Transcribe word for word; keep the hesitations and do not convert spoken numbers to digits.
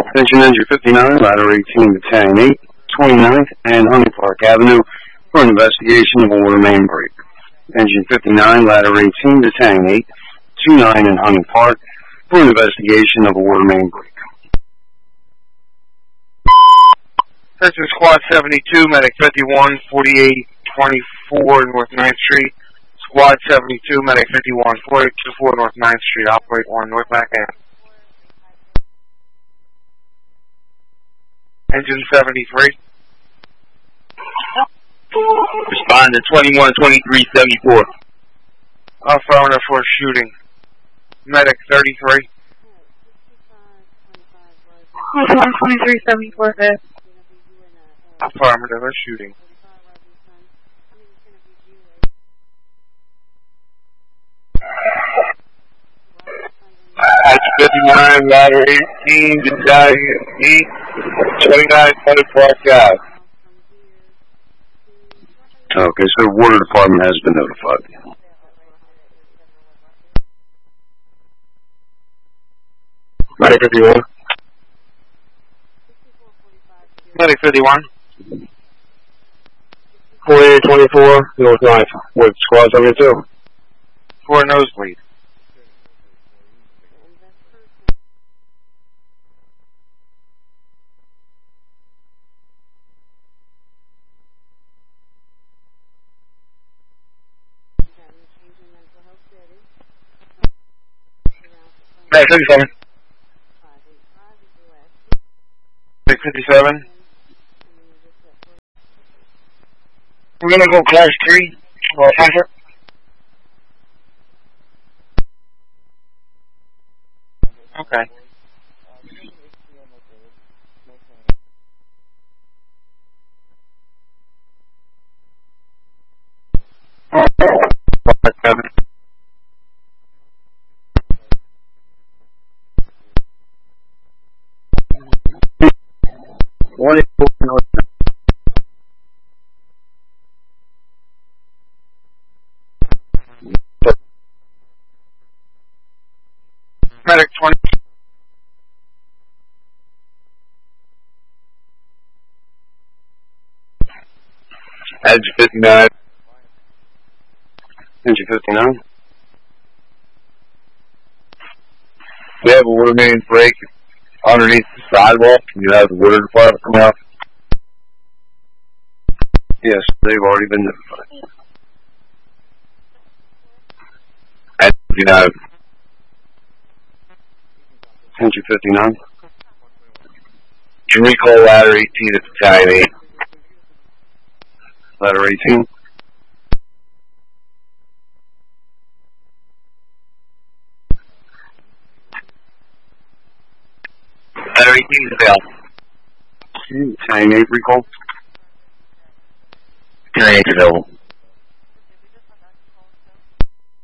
Attention Engine fifty-nine, ladder eighteen, Battalion eight, twenty-ninth and Hunting Park Avenue for an investigation of a water main break. Engine fifty-nine, ladder eighteen, Battalion eight, twenty-nine and Hunting Park for an investigation of a water main break. This is Squad seventy-two, Medic fifty-one, forty-eight twenty-four North ninth Street. Squad seventy-two, Medic fifty-one, forty-eight twenty-four North ninth Street. Operate on North Mac Ave. Engine seventy-three. Respond to twenty-one twenty-three seventy-four. Affirmative for shooting. Medic thirty-three. twenty-one twenty-three seventy-four, fifth. Affirmative for shooting. That's fifty-nine, ladder eighteen, Battalion eight, twenty-nine, Hunting Park Ave. Okay, so the water department has been notified. Medic fifty-one. Medic fifty-one. forty-eight twenty-four North ninth with Squad seventy-two. For a nosebleed. Medic fifty-seven. Medic fifty-seven. We're gonna go class three. Well, answer. Okay. Medic twenty. Engine fifty-nine. Engine fifty-nine. We have a water main break underneath the sidewalk. You have the water department come out. Yes, they've already been notified. Engine fifty-nine. Engine fifty-nine. Can recall ladder eighteen at Battalion eight. Ladder eighteen. Ladder eighteen is available. Battalion eight recall. Battalion eight is available.